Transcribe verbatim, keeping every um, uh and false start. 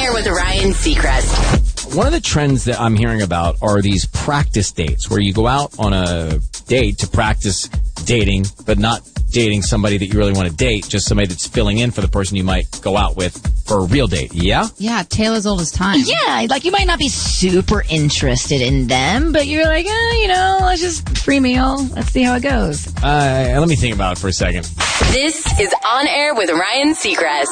Air with Ryan Seacrest. One of the trends that I'm hearing about are these practice dates where you go out on a date to practice dating, but not dating somebody that you really want to date, just somebody that's filling in for the person you might go out with for a real date. Yeah? Yeah, tale as old as time. Yeah, like you might not be super interested in them, but you're like, eh, you know, let's just free meal. Let's see how it goes. Uh, let me think about it for a second. This is On Air with Ryan Seacrest.